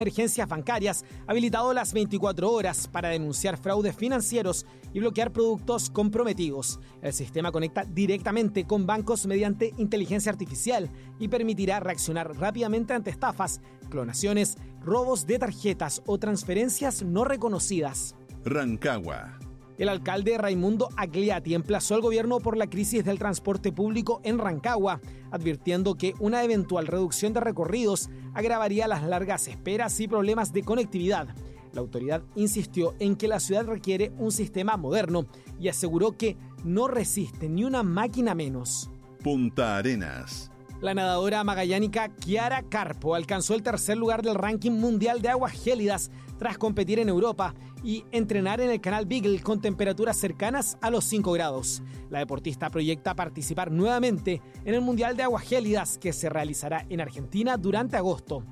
emergencias bancarias, habilitado las 24 horas para denunciar fraudes financieros y bloquear productos comprometidos. El sistema conecta directamente con bancos mediante inteligencia artificial y permitirá reaccionar rápidamente ante estafas, clonaciones, robos de tarjetas o transferencias no reconocidas. Rancagua. El alcalde Raimundo Agliati emplazó al gobierno por la crisis del transporte público en Rancagua, advirtiendo que una eventual reducción de recorridos agravaría las largas esperas y problemas de conectividad. La autoridad insistió en que la ciudad requiere un sistema moderno y aseguró que no resiste ni una máquina menos. Punta Arenas. La nadadora magallánica Chiara Carpo alcanzó el tercer lugar del ranking mundial de aguas gélidas tras competir en Europa y entrenar en el canal Beagle con temperaturas cercanas a los 5 grados. La deportista proyecta participar nuevamente en el Mundial de Aguas Gélidas que se realizará en Argentina durante agosto.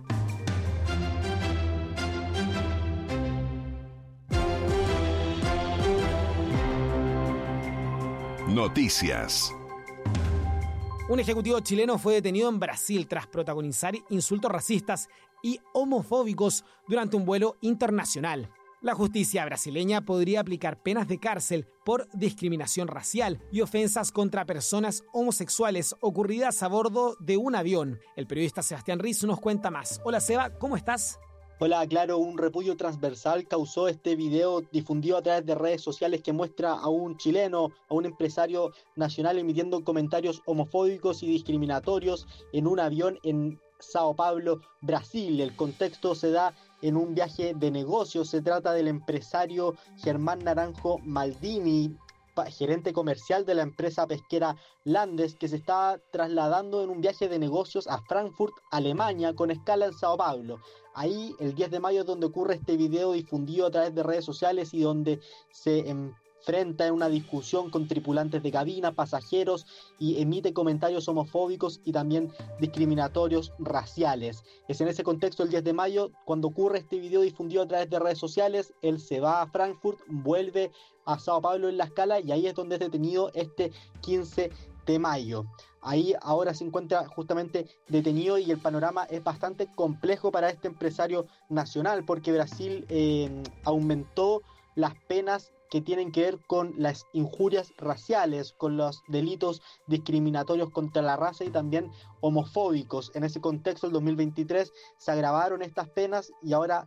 Noticias. Un ejecutivo chileno fue detenido en Brasil tras protagonizar insultos racistas y homofóbicos durante un vuelo internacional. La justicia brasileña podría aplicar penas de cárcel por discriminación racial y ofensas contra personas homosexuales ocurridas a bordo de un avión. El periodista Sebastián Riz nos cuenta más. Hola Seba, ¿cómo estás? Hola, claro, un repudio transversal causó este video difundido a través de redes sociales que muestra a un chileno, a un empresario nacional emitiendo comentarios homofóbicos y discriminatorios en un avión en Sao Paulo, Brasil. El contexto se da en un viaje de negocios. Se trata del empresario Germán Naranjo Maldini, gerente comercial de la empresa pesquera Landes, que se está trasladando en un viaje de negocios a Frankfurt, Alemania, con escala en Sao Paulo. Ahí, el 10 de mayo es donde ocurre este video difundido a través de redes sociales y donde se enfrenta en una discusión con tripulantes de cabina, pasajeros, y emite comentarios homofóbicos y también discriminatorios raciales. Es en ese contexto, el 10 de mayo, cuando ocurre este video difundido a través de redes sociales. Él se va a Frankfurt, vuelve a Sao Paulo en la escala y ahí es donde es detenido este 15 de mayo. Ahí ahora se encuentra justamente detenido y el panorama es bastante complejo para este empresario nacional porque Brasil aumentó las penas que tienen que ver con las injurias raciales, con los delitos discriminatorios contra la raza y también homofóbicos. En ese contexto, el 2023 se agravaron estas penas y ahora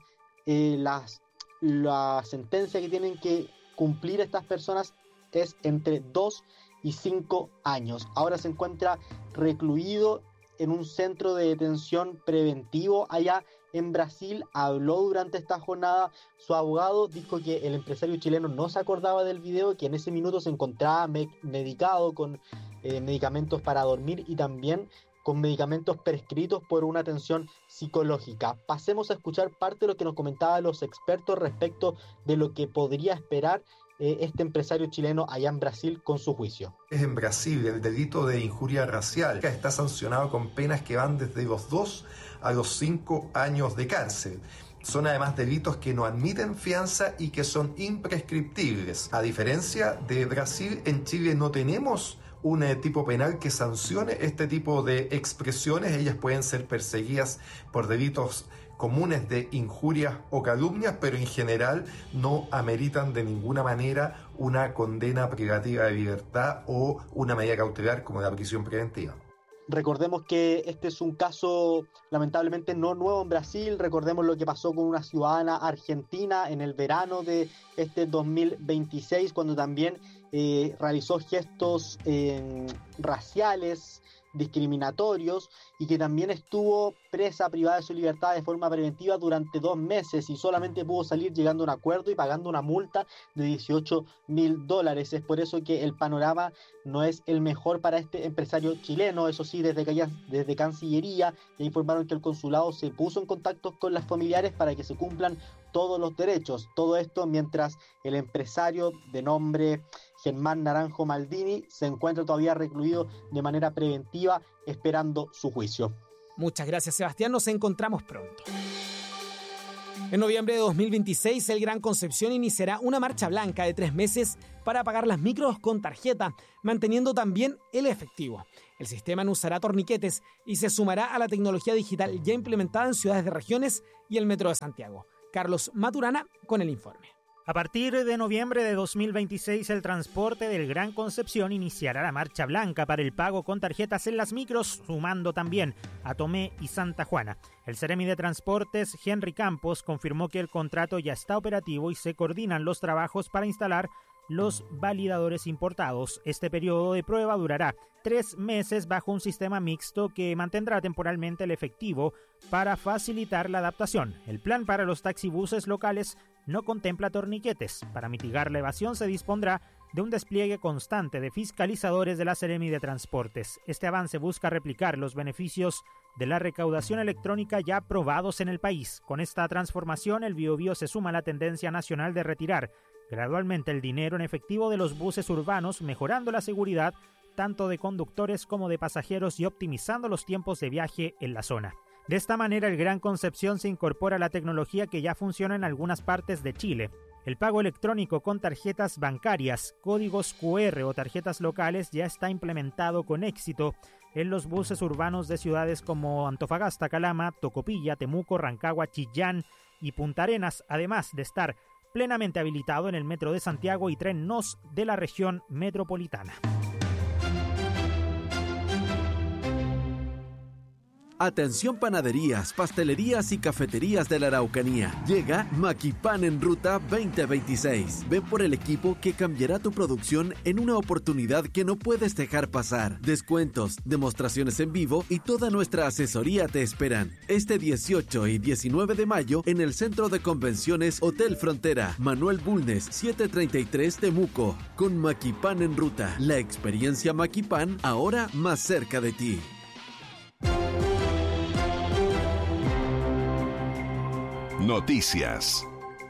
la sentencia que tienen que cumplir estas personas es entre 2 y 5 años. Ahora se encuentra recluido en un centro de detención preventivo allá en Brasil. Habló durante esta jornada su abogado, dijo que el empresario chileno no se acordaba del video, que en ese minuto se encontraba medicado con medicamentos para dormir y también con medicamentos prescritos por una atención psicológica. Pasemos a escuchar parte de lo que nos comentaban los expertos respecto de lo que podría esperar este empresario chileno allá en Brasil con su juicio. En Brasil, el delito de injuria racial está sancionado con penas que van desde los 2 a los 5 años de cárcel. Son además delitos que no admiten fianza y que son imprescriptibles. A diferencia de Brasil, en Chile no tenemos un tipo penal que sancione este tipo de expresiones. Ellas pueden ser perseguidas por delitos comunes de injurias o calumnias, pero en general no ameritan de ninguna manera una condena privativa de libertad o una medida cautelar como la prisión preventiva. Recordemos que este es un caso lamentablemente no nuevo en Brasil. Recordemos lo que pasó con una ciudadana argentina en el verano de este 2026, cuando también realizó gestos raciales, discriminatorios, y que también estuvo presa, privada de su libertad de forma preventiva durante 2 meses y solamente pudo salir llegando a un acuerdo y pagando una multa de $18,000. Es por eso que el panorama no es el mejor para este empresario chileno. Eso sí, desde Cancillería ya informaron que el consulado se puso en contacto con las familiares para que se cumplan todos los derechos. Todo esto mientras el empresario de nombre Germán Naranjo Maldini se encuentra todavía recluido de manera preventiva esperando su juicio. Muchas gracias, Sebastián. Nos encontramos pronto. En noviembre de 2026, el Gran Concepción iniciará una marcha blanca de 3 meses para pagar las micros con tarjeta, manteniendo también el efectivo. El sistema no usará torniquetes y se sumará a la tecnología digital ya implementada en ciudades de regiones y el Metro de Santiago. Carlos Maturana con el informe. A partir de noviembre de 2026, el transporte del Gran Concepción iniciará la marcha blanca para el pago con tarjetas en las micros, sumando también a Tomé y Santa Juana. El Seremi de Transportes, Henry Campos, confirmó que el contrato ya está operativo y se coordinan los trabajos para instalar los validadores importados. Este periodo de prueba durará 3 meses bajo un sistema mixto que mantendrá temporalmente el efectivo para facilitar la adaptación. El plan para los taxibuses locales no contempla torniquetes. Para mitigar la evasión se dispondrá de un despliegue constante de fiscalizadores de la Seremi de Transportes. Este avance busca replicar los beneficios de la recaudación electrónica ya aprobados en el país. Con esta transformación, el Biobío se suma a la tendencia nacional de retirar gradualmente el dinero en efectivo de los buses urbanos, mejorando la seguridad tanto de conductores como de pasajeros y optimizando los tiempos de viaje en la zona. De esta manera, el Gran Concepción se incorpora a la tecnología que ya funciona en algunas partes de Chile. El pago electrónico con tarjetas bancarias, códigos QR o tarjetas locales ya está implementado con éxito en los buses urbanos de ciudades como Antofagasta, Calama, Tocopilla, Temuco, Rancagua, Chillán y Punta Arenas, además de estar plenamente habilitado en el Metro de Santiago y Tren NOS de la región metropolitana. Atención panaderías, pastelerías y cafeterías de la Araucanía. Llega Maquipan en Ruta 2026. Ven por el equipo que cambiará tu producción en una oportunidad que no puedes dejar pasar. Descuentos, demostraciones en vivo y toda nuestra asesoría te esperan. Este 18 y 19 de mayo en el Centro de Convenciones Hotel Frontera, Manuel Bulnes, 733 Temuco. Con Maquipan en Ruta, la experiencia Maquipan ahora más cerca de ti. Noticias.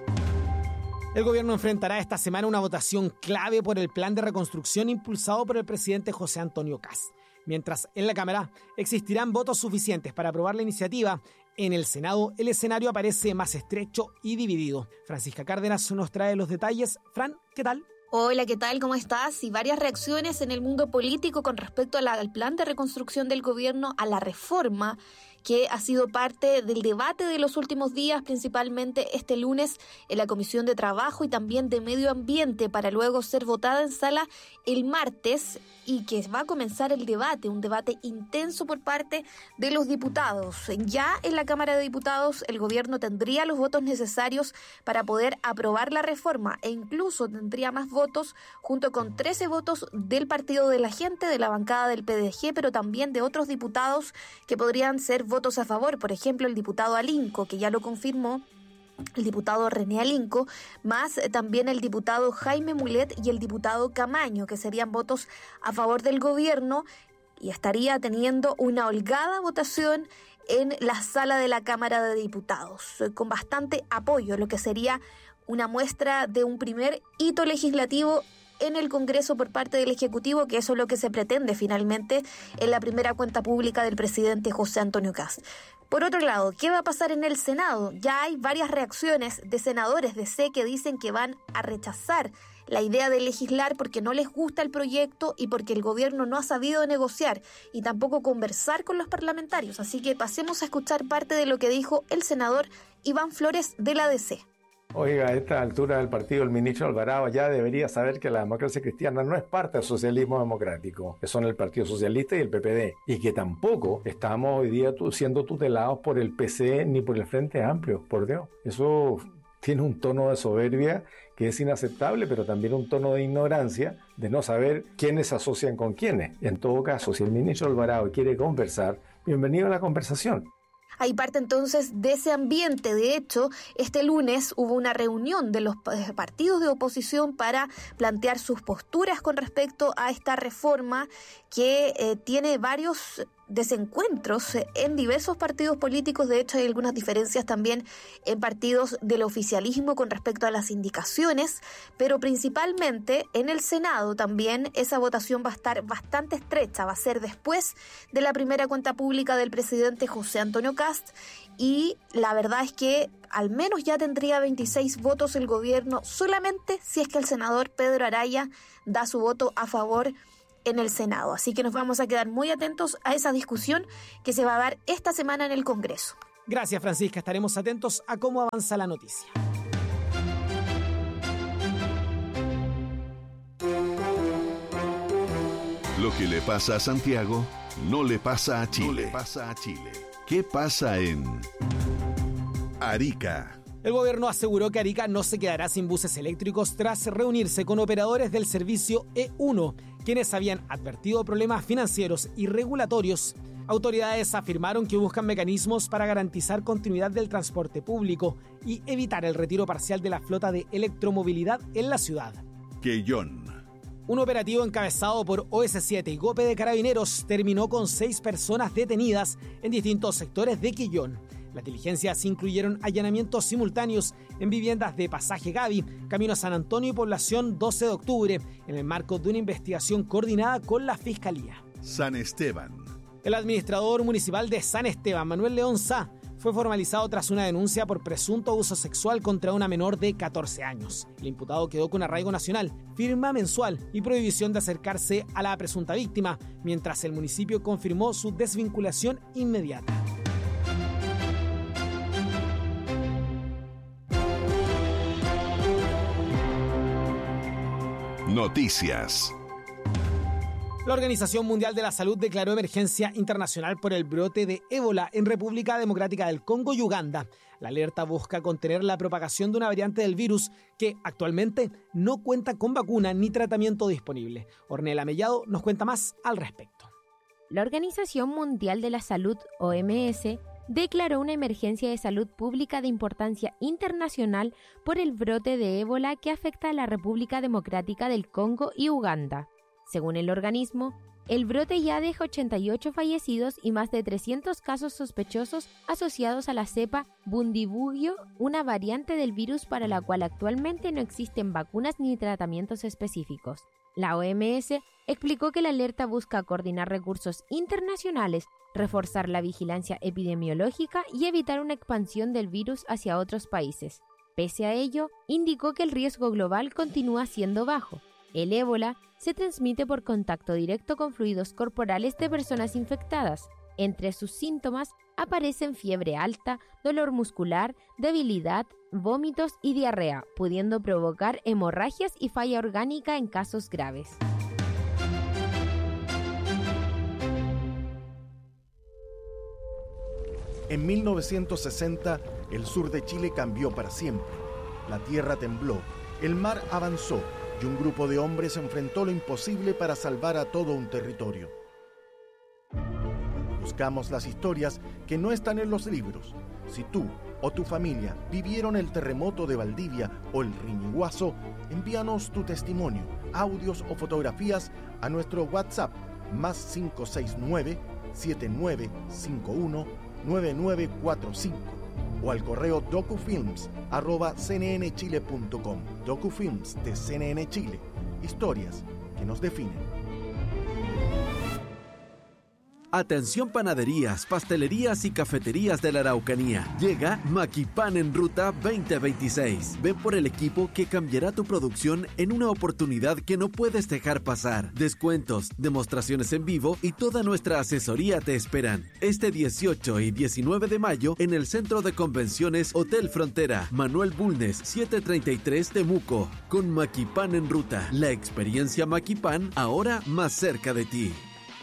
El gobierno enfrentará esta semana una votación clave por el plan de reconstrucción impulsado por el presidente José Antonio Kast. Mientras en la Cámara existirán votos suficientes para aprobar la iniciativa, en el Senado el escenario aparece más estrecho y dividido. Francisca Cárdenas nos trae los detalles. Fran, ¿qué tal? Hola, ¿qué tal? ¿Cómo estás? Y varias reacciones en el mundo político con respecto al plan de reconstrucción del gobierno, a la reforma que ha sido parte del debate de los últimos días, principalmente este lunes en la Comisión de Trabajo y también de Medio Ambiente, para luego ser votada en sala el martes y que va a comenzar el debate, un debate intenso por parte de los diputados. Ya en la Cámara de Diputados el gobierno tendría los votos necesarios para poder aprobar la reforma e incluso tendría más votos junto con 13 votos del Partido de la Gente, de la bancada del PDG, pero también de otros diputados que podrían ser votos a favor. Por ejemplo, el diputado Alinco, que ya lo confirmó, el diputado René Alinco, más también el diputado Jaime Mulet y el diputado Camaño, que serían votos a favor del gobierno, y estaría teniendo una holgada votación en la sala de la Cámara de Diputados, con bastante apoyo, lo que sería una muestra de un primer hito legislativo en el Congreso por parte del Ejecutivo, que eso es lo que se pretende finalmente en la primera cuenta pública del presidente José Antonio Kast. Por otro lado, ¿qué va a pasar en el Senado? Ya hay varias reacciones de senadores de C que dicen que van a rechazar la idea de legislar porque no les gusta el proyecto y porque el gobierno no ha sabido negociar y tampoco conversar con los parlamentarios. Así que pasemos a escuchar parte de lo que dijo el senador Iván Flores de la DC. Oiga, a esta altura del partido, el ministro Alvarado ya debería saber que la democracia cristiana no es parte del socialismo democrático, que son el Partido Socialista y el PPD, y que tampoco estamos hoy día siendo tutelados por el PC ni por el Frente Amplio, por Dios. Eso tiene un tono de soberbia que es inaceptable, pero también un tono de ignorancia, de no saber quiénes se asocian con quiénes. En todo caso, si el ministro Alvarado quiere conversar, bienvenido a la conversación. Hay parte entonces de ese ambiente. De hecho, este lunes hubo una reunión de los partidos de oposición para plantear sus posturas con respecto a esta reforma que tiene varios desencuentros en diversos partidos políticos. De hecho, hay algunas diferencias también en partidos del oficialismo con respecto a las indicaciones, pero principalmente en el Senado también esa votación va a estar bastante estrecha. Va a ser después de la primera cuenta pública del presidente José Antonio Kast, y la verdad es que al menos ya tendría 26 votos el gobierno, solamente si es que el senador Pedro Araya da su voto a favor en el Senado. Así que nos vamos a quedar muy atentos a esa discusión que se va a dar esta semana en el Congreso. Gracias, Francisca. Estaremos atentos a cómo avanza la noticia. Lo que le pasa a Santiago no le pasa a Chile. ¿Qué pasa en Arica? El gobierno aseguró que Arica no se quedará sin buses eléctricos tras reunirse con operadores del servicio E1, quienes habían advertido problemas financieros y regulatorios. Autoridades afirmaron que buscan mecanismos para garantizar continuidad del transporte público y evitar el retiro parcial de la flota de electromovilidad en la ciudad. Quellón. Un operativo encabezado por OS7 y GOPE de Carabineros terminó con 6 personas detenidas en distintos sectores de Quellón. Las diligencias incluyeron allanamientos simultáneos en viviendas de Pasaje Gavi, Camino a San Antonio y Población 12 de Octubre, en el marco de una investigación coordinada con la Fiscalía. San Esteban. El administrador municipal de San Esteban, Manuel León Sá, fue formalizado tras una denuncia por presunto abuso sexual contra una menor de 14 años. El imputado quedó con arraigo nacional, firma mensual y prohibición de acercarse a la presunta víctima, mientras el municipio confirmó su desvinculación inmediata. Noticias. La Organización Mundial de la Salud declaró emergencia internacional por el brote de ébola en República Democrática del Congo y Uganda. La alerta busca contener la propagación de una variante del virus que actualmente no cuenta con vacuna ni tratamiento disponible. Ornella Mellado nos cuenta más al respecto. La Organización Mundial de la Salud, OMS, declaró una emergencia de salud pública de importancia internacional por el brote de ébola que afecta a la República Democrática del Congo y Uganda. Según el organismo, el brote ya deja 88 fallecidos y más de 300 casos sospechosos asociados a la cepa Bundibugyo, una variante del virus para la cual actualmente no existen vacunas ni tratamientos específicos. La OMS explicó que la alerta busca coordinar recursos internacionales, reforzar la vigilancia epidemiológica y evitar una expansión del virus hacia otros países. Pese a ello, indicó que el riesgo global continúa siendo bajo. El ébola se transmite por contacto directo con fluidos corporales de personas infectadas. Entre sus síntomas aparecen fiebre alta, dolor muscular, debilidad, vómitos y diarrea, pudiendo provocar hemorragias y falla orgánica en casos graves. En 1960, el sur de Chile cambió para siempre. La tierra tembló, el mar avanzó y un grupo de hombres enfrentó lo imposible para salvar a todo un territorio. Buscamos las historias que no están en los libros. Si tú o tu familia vivieron el terremoto de Valdivia o el Riñiguazo, envíanos tu testimonio, audios o fotografías a nuestro WhatsApp +569 7951 9945 o al correo docufilms@cnnchile.com. Docufilms de CNN Chile. Historias que nos definen. Atención panaderías, pastelerías y cafeterías de la Araucanía. Llega Maquipan en Ruta 2026. Ven por el equipo que cambiará tu producción en una oportunidad que no puedes dejar pasar. Descuentos, demostraciones en vivo y toda nuestra asesoría te esperan. Este 18 y 19 de mayo en el Centro de Convenciones Hotel Frontera, Manuel Bulnes, 733 Temuco. Con Maquipan en Ruta, la experiencia Maquipan ahora más cerca de ti.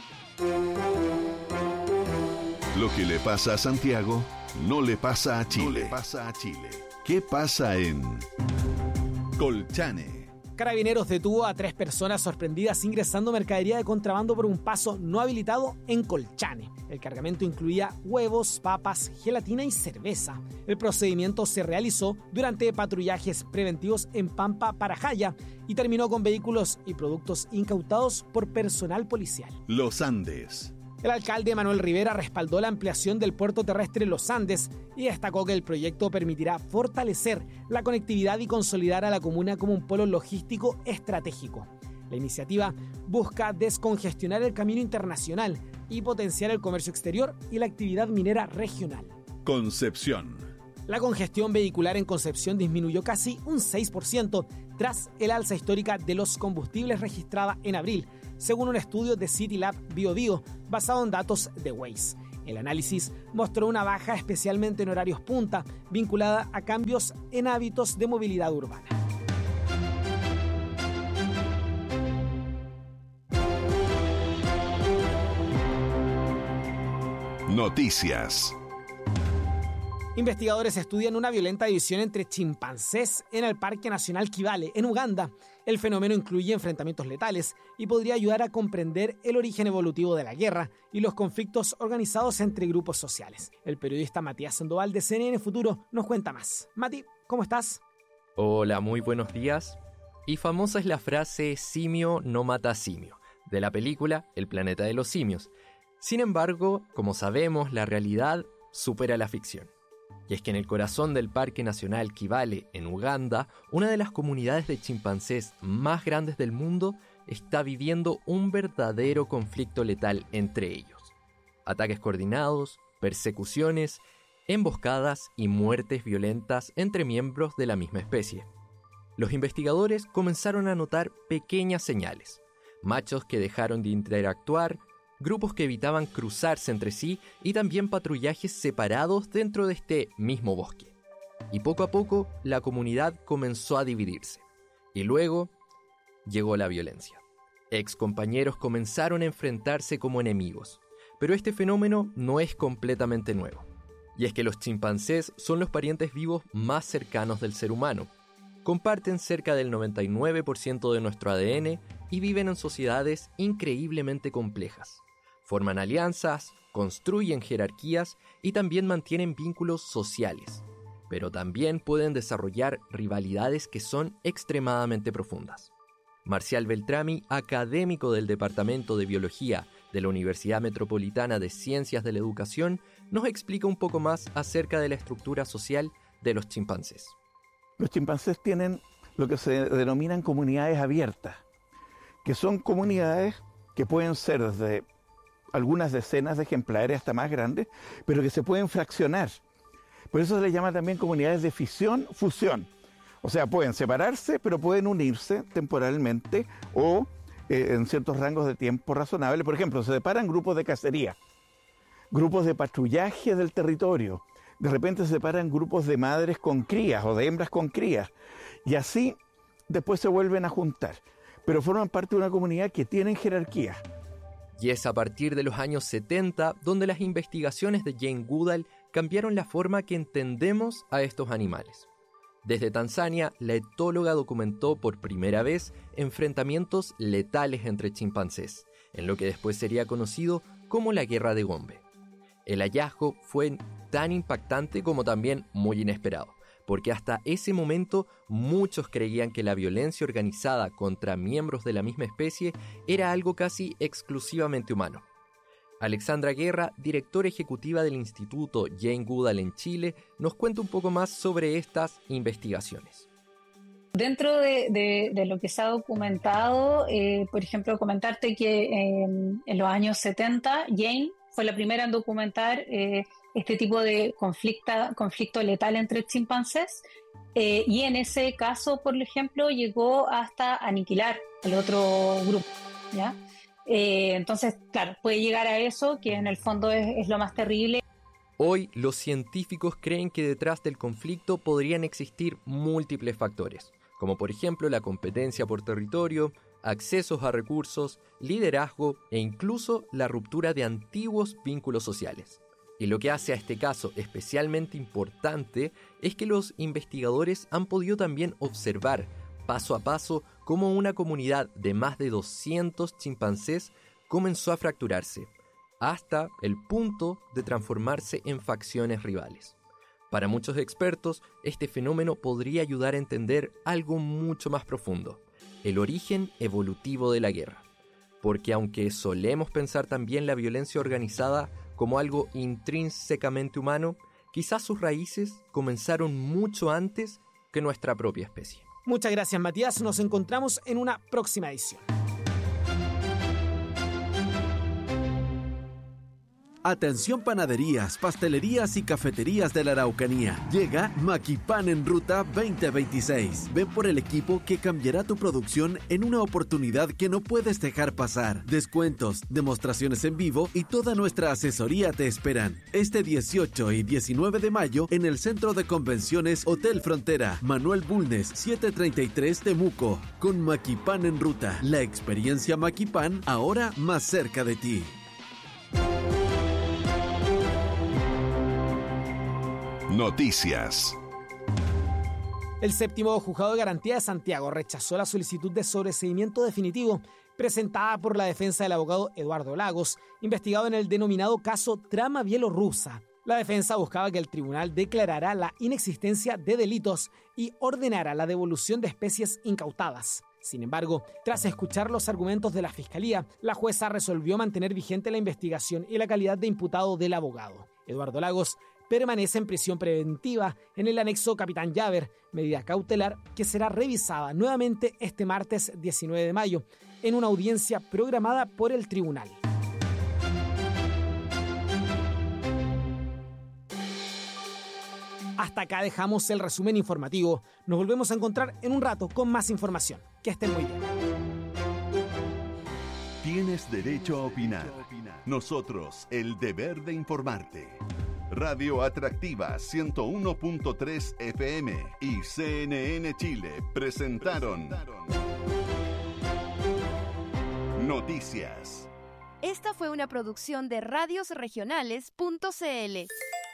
Lo que le pasa a Santiago no le pasa a Chile. ¿Qué pasa en Colchane? Carabineros detuvo a 3 personas sorprendidas ingresando mercadería de contrabando por un paso no habilitado en Colchane. El cargamento incluía huevos, papas, gelatina y cerveza. El procedimiento se realizó durante patrullajes preventivos en Pampa, Parajaya, y terminó con vehículos y productos incautados por personal policial. Los Andes. El alcalde Manuel Rivera respaldó la ampliación del puerto terrestre Los Andes y destacó que el proyecto permitirá fortalecer la conectividad y consolidar a la comuna como un polo logístico estratégico. La iniciativa busca descongestionar el camino internacional y potenciar el comercio exterior y la actividad minera regional. Concepción. La congestión vehicular en Concepción disminuyó casi un 6% tras el alza histórica de los combustibles registrada en abril, según un estudio de CityLab BioBio basado en datos de Waze. El análisis mostró una baja especialmente en horarios punta, vinculada a cambios en hábitos de movilidad urbana. Noticias. Investigadores estudian una violenta división entre chimpancés en el Parque Nacional Kibale, en Uganda. El fenómeno incluye enfrentamientos letales y podría ayudar a comprender el origen evolutivo de la guerra y los conflictos organizados entre grupos sociales. El periodista Matías Sandoval de CNN Futuro nos cuenta más. Mati, ¿cómo estás? Hola, muy buenos días. Y famosa es la frase simio no mata simio, de la película El planeta de los simios. Sin embargo, como sabemos, la realidad supera la ficción. Y es que en el corazón del Parque Nacional Kibale, en Uganda, una de las comunidades de chimpancés más grandes del mundo está viviendo un verdadero conflicto letal entre ellos. Ataques coordinados, persecuciones, emboscadas y muertes violentas entre miembros de la misma especie. Los investigadores comenzaron a notar pequeñas señales: machos que dejaron de interactuar, grupos que evitaban cruzarse entre sí y también patrullajes separados dentro de este mismo bosque. Y poco a poco la comunidad comenzó a dividirse. Y luego llegó la violencia. Excompañeros comenzaron a enfrentarse como enemigos. Pero este fenómeno no es completamente nuevo. Y es que los chimpancés son los parientes vivos más cercanos del ser humano. Comparten cerca del 99% de nuestro ADN y viven en sociedades increíblemente complejas. Forman alianzas, construyen jerarquías y también mantienen vínculos sociales. Pero también pueden desarrollar rivalidades que son extremadamente profundas. Marcial Beltrami, académico del Departamento de Biología de la Universidad Metropolitana de Ciencias de la Educación, nos explica un poco más acerca de la estructura social de los chimpancés. Los chimpancés tienen lo que se denominan comunidades abiertas, que son comunidades que pueden ser desde algunas decenas de ejemplares hasta más grandes, pero que se pueden fraccionar. Por eso se les llama también comunidades de fisión-fusión. O sea, pueden separarse, pero pueden unirse temporalmente o en ciertos rangos de tiempo razonables. Por ejemplo, se separan grupos de cacería, grupos de patrullaje del territorio. De repente se separan grupos de madres con crías o de hembras con crías. Y así después se vuelven a juntar. Pero forman parte de una comunidad que tienen jerarquía. Y es a partir de los años 70 donde las investigaciones de Jane Goodall cambiaron la forma que entendemos a estos animales. Desde Tanzania, la etóloga documentó por primera vez enfrentamientos letales entre chimpancés, en lo que después sería conocido como la Guerra de Gombe. El hallazgo fue tan impactante como también muy inesperado, porque hasta ese momento muchos creían que la violencia organizada contra miembros de la misma especie era algo casi exclusivamente humano. Alexandra Guerra, directora ejecutiva del Instituto Jane Goodall en Chile, nos cuenta un poco más sobre estas investigaciones. Dentro de lo que se ha documentado, por ejemplo, comentarte que en los años 70, Jane fue la primera en documentar este tipo de conflicto letal entre chimpancés, y en ese caso, por ejemplo, llegó hasta aniquilar al otro grupo, ¿ya? Entonces, claro, puede llegar a eso, que en el fondo es lo más terrible. Hoy, los científicos creen que detrás del conflicto podrían existir múltiples factores, como por ejemplo la competencia por territorio, accesos a recursos, liderazgo e incluso la ruptura de antiguos vínculos sociales. Y lo que hace a este caso especialmente importante es que los investigadores han podido también observar paso a paso cómo una comunidad de más de 200 chimpancés comenzó a fracturarse, hasta el punto de transformarse en facciones rivales. Para muchos expertos, este fenómeno podría ayudar a entender algo mucho más profundo: el origen evolutivo de la guerra. porque aunque solemos pensar también la violencia organizada como algo intrínsecamente humano, quizás sus raíces comenzaron mucho antes que nuestra propia especie. Muchas gracias, Matías. Nos encontramos en una próxima edición. Atención panaderías, pastelerías y cafeterías de la Araucanía. Llega Maquipan en Ruta 2026. Ven por el equipo que cambiará tu producción en una oportunidad que no puedes dejar pasar. Descuentos, demostraciones en vivo y toda nuestra asesoría te esperan. Este 18 y 19 de mayo en el Centro de Convenciones Hotel Frontera, Manuel Bulnes, 733 Temuco. Con Maquipan en Ruta, la experiencia Maquipan ahora más cerca de ti. Noticias. El séptimo juzgado de garantía de Santiago rechazó la solicitud de sobreseimiento definitivo presentada por la defensa del abogado Eduardo Lagos, investigado en el denominado caso Trama Bielorrusa. La defensa buscaba que el tribunal declarara la inexistencia de delitos y ordenara la devolución de especies incautadas. Sin embargo, tras escuchar los argumentos de la Fiscalía, la jueza resolvió mantener vigente la investigación y la calidad de imputado del abogado. Eduardo Lagos permanece en prisión preventiva en el anexo Capitán Llaver, medida cautelar que será revisada nuevamente este martes 19 de mayo en una audiencia programada por el tribunal. Hasta acá dejamos el resumen informativo. Nos volvemos a encontrar en un rato con más información. Que estén muy bien. Tienes derecho a opinar. Nosotros, el deber de informarte. Radio Atractiva 101.3 FM y CNN Chile presentaron Noticias. Esta fue una producción de radiosregionales.cl.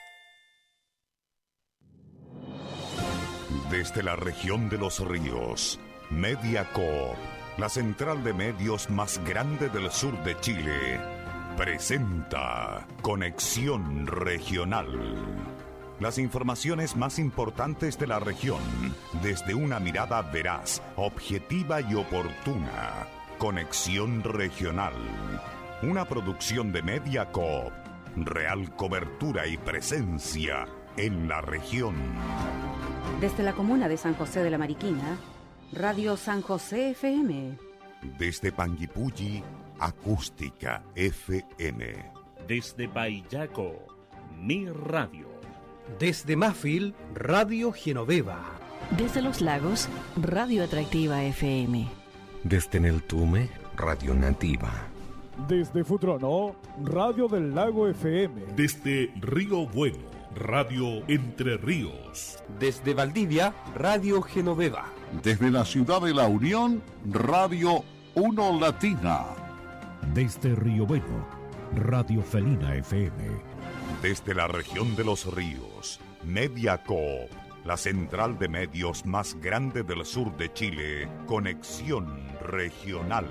Desde la región de los ríos, Mediacoop, la central de medios más grande del sur de Chile, presenta Conexión Regional. Las informaciones más importantes de la región, desde una mirada veraz, objetiva y oportuna. Conexión Regional. Una producción de Mediacoop. Real cobertura y presencia en la región. Desde la comuna de San José de la Mariquina, Radio San José FM. Desde Panguipulli, Acústica FM. Desde Payaco, Mi Radio. Desde Mafil, Radio Genoveva. Desde Los Lagos, Radio Atractiva FM. Desde Neltume, Radio Nativa. Desde Futrono, Radio del Lago FM. Desde Río Bueno, Radio Entre Ríos. Desde Valdivia, Radio Genoveva. Desde la ciudad de La Unión, Radio Uno Latina. Desde Río Bueno, Radio Felina FM. Desde la región de los ríos, Mediacoop, la central de medios más grande del sur de Chile, Conexión Regional.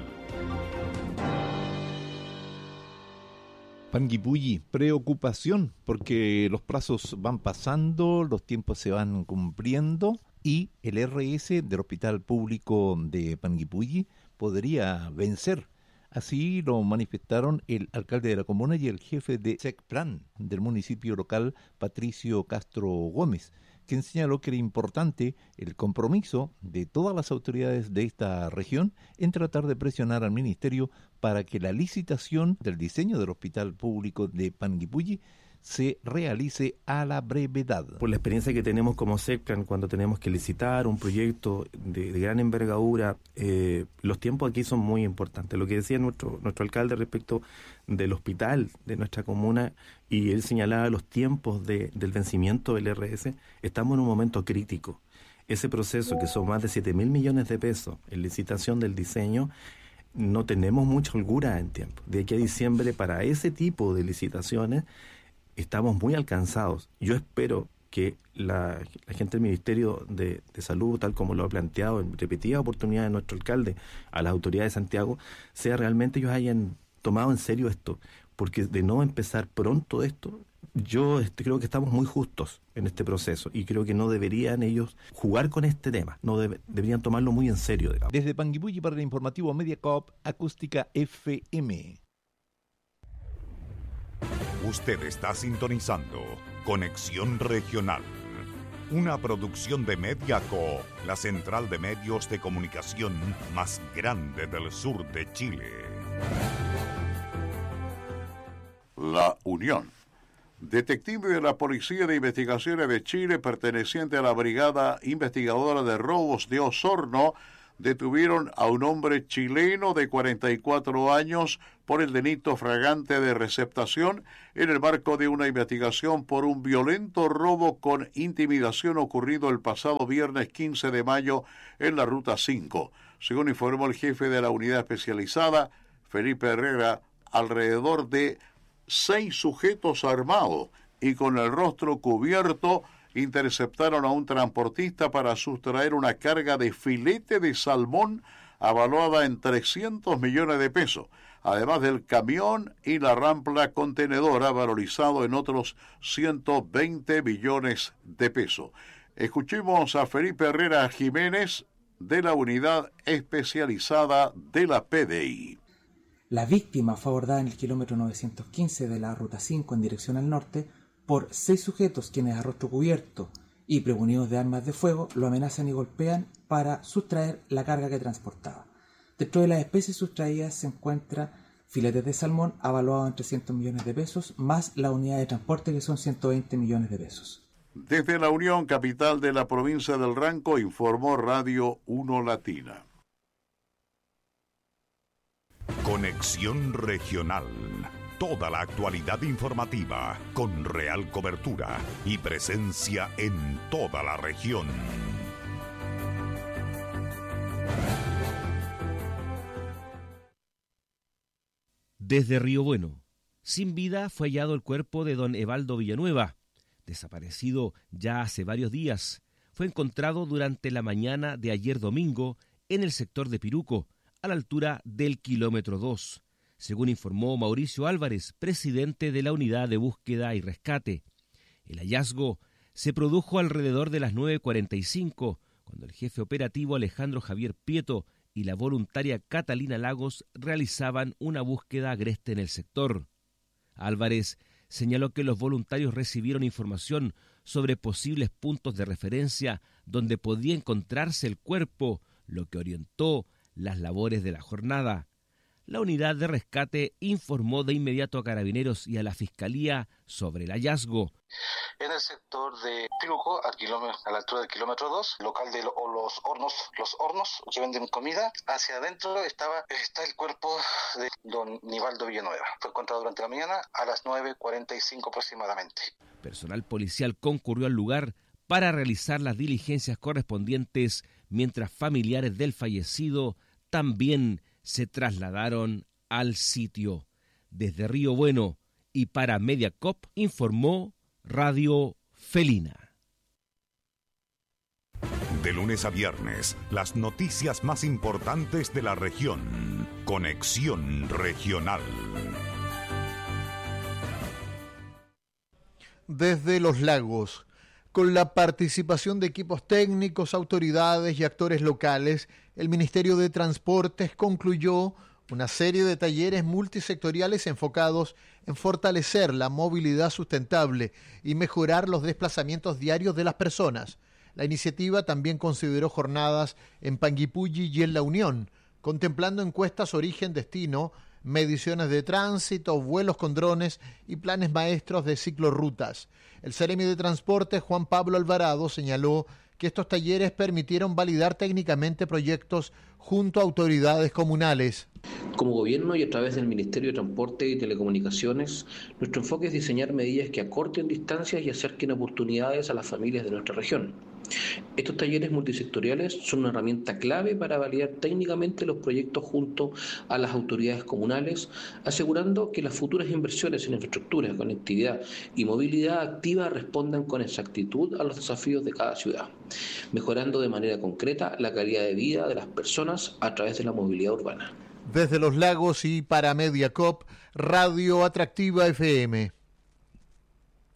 Panguipulli, preocupación porque los plazos van pasando, los tiempos se van cumpliendo y el RS del Hospital Público de Panguipulli podría vencer. Así lo manifestaron el alcalde de la comuna y el jefe de SECPLAN del municipio local, Patricio Castro Gómez, quien señaló que era importante el compromiso de todas las autoridades de esta región en tratar de presionar al ministerio para que la licitación del diseño del Hospital Público de Panguipulli se realice a la brevedad. Por la experiencia que tenemos como SECPLAN, cuando tenemos que licitar un proyecto de gran envergadura, los tiempos aquí son muy importantes. Lo que decía nuestro alcalde respecto del hospital de nuestra comuna, y él señalaba los tiempos del vencimiento del RS, estamos en un momento crítico. Ese proceso, que son más de 7.000 millones de pesos en licitación del diseño, no tenemos mucha holgura en tiempo. De aquí a diciembre, para ese tipo de licitaciones, estamos muy alcanzados. Yo espero que la gente del Ministerio de Salud, tal como lo ha planteado en repetidas oportunidades nuestro alcalde a las autoridades de Santiago, sea realmente ellos hayan tomado en serio esto, porque de no empezar pronto esto, Yo creo que estamos muy justos en este proceso y creo que no deberían ellos jugar con este tema, no deberían tomarlo muy en serio, digamos. Desde Panguipulli para el informativo Mediacorp Acústica FM. Usted está sintonizando Conexión Regional, una producción de Mediacorp, la central de medios de comunicación más grande del sur de Chile. La Unión. Detective de la Policía de Investigaciones de Chile, perteneciente a la Brigada Investigadora de Robos de Osorno, detuvieron a un hombre chileno de 44 años por el delito flagrante de receptación en el marco de una investigación por un violento robo con intimidación ocurrido el pasado viernes 15 de mayo en la Ruta 5. Según informó el jefe de la unidad especializada, Felipe Herrera, alrededor de 6 sujetos armados y con el rostro cubierto interceptaron a un transportista para sustraer una carga de filete de salmón avaluada en 300 millones de pesos, además del camión y la rampla contenedora valorizado en otros 120 millones de pesos. Escuchemos a Felipe Herrera Jiménez de la unidad especializada de la PDI. La víctima fue abordada en el kilómetro 915 de la Ruta 5 en dirección al norte por 6 sujetos quienes a rostro cubierto y prevenidos de armas de fuego lo amenazan y golpean para sustraer la carga que transportaba. Dentro de las especies sustraídas se encuentra filetes de salmón avaluados en 300 millones de pesos más la unidad de transporte que son 120 millones de pesos. Desde la Unión, capital de la provincia del Ranco, informó Radio 1 Latina. Conexión Regional. Toda la actualidad informativa con real cobertura y presencia en toda la región. Desde Río Bueno, sin vida fue hallado el cuerpo de don Evaldo Villanueva, desaparecido ya hace varios días. Fue encontrado durante la mañana de ayer domingo en el sector de Piruco, a la altura del kilómetro 2, según informó Mauricio Álvarez, presidente de la Unidad de Búsqueda y Rescate. El hallazgo se produjo alrededor de las 9:45, cuando el jefe operativo Alejandro Javier Prieto y la voluntaria Catalina Lagos realizaban una búsqueda agreste en el sector. Álvarez señaló que los voluntarios recibieron información sobre posibles puntos de referencia donde podía encontrarse el cuerpo, lo que orientó las labores de la jornada. La unidad de rescate informó de inmediato a Carabineros y a la Fiscalía sobre el hallazgo. En el sector de Piruco, a la altura del kilómetro 2, local de los hornos que venden comida, hacia adentro está el cuerpo de don Nivaldo Villanueva. Fue encontrado durante la mañana a las 9:45 aproximadamente. Personal policial concurrió al lugar para realizar las diligencias correspondientes, mientras familiares del fallecido también se trasladaron al sitio. Desde Río Bueno y para Mediacorp informó Radio Felina. De lunes a viernes, las noticias más importantes de la región. Conexión Regional. Desde Los Lagos, con la participación de equipos técnicos, autoridades y actores locales, el Ministerio de Transportes concluyó una serie de talleres multisectoriales enfocados en fortalecer la movilidad sustentable y mejorar los desplazamientos diarios de las personas. La iniciativa también consideró jornadas en Panguipulli y en La Unión, contemplando encuestas origen-destino, mediciones de tránsito, vuelos con drones y planes maestros de ciclorrutas. El Seremi de Transporte, Juan Pablo Alvarado, señaló que estos talleres permitieron validar técnicamente proyectos junto a autoridades comunales. Como gobierno y a través del Ministerio de Transporte y Telecomunicaciones, nuestro enfoque es diseñar medidas que acorten distancias y acerquen oportunidades a las familias de nuestra región. Estos talleres multisectoriales son una herramienta clave para validar técnicamente los proyectos junto a las autoridades comunales, asegurando que las futuras inversiones en infraestructura, conectividad y movilidad activa respondan con exactitud a los desafíos de cada ciudad, mejorando de manera concreta la calidad de vida de las personas a través de la movilidad urbana. Desde Los Lagos y para Mediacorp, Radio Atractiva FM.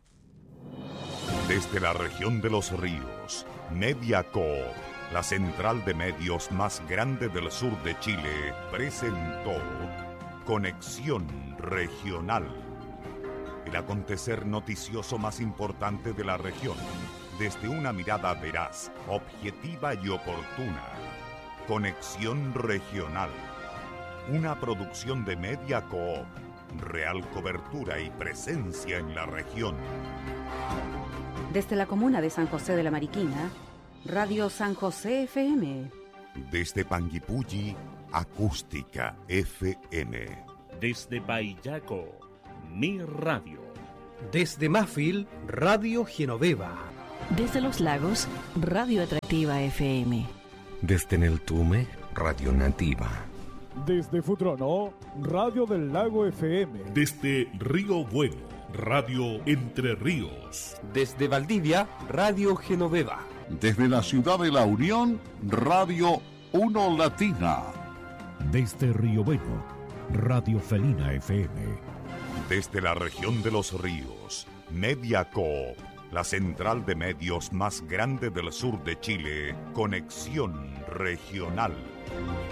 Desde la región de los ríos, Media Coop, la central de medios más grande del sur de Chile, presentó Conexión Regional. El acontecer noticioso más importante de la región, desde una mirada veraz, objetiva y oportuna. Conexión Regional. Una producción de Media Coop. Real cobertura y presencia en la región. Desde la comuna de San José de la Mariquina, Radio San José FM. Desde Panguipulli, Acústica FM. Desde Payaco, Mi Radio. Desde Mafil, Radio Genoveva. Desde Los Lagos, Radio Atractiva FM. Desde Neltume, Radio Nativa. Desde Futrono, Radio del Lago FM. Desde Río Bueno, Radio Entre Ríos. Desde Valdivia, Radio Genoveva. Desde la ciudad de La Unión, Radio 1 Latina. Desde Río Bueno, Radio Felina FM. Desde la región de los ríos, Media Coop, la central de medios más grande del sur de Chile, Conexión Regional.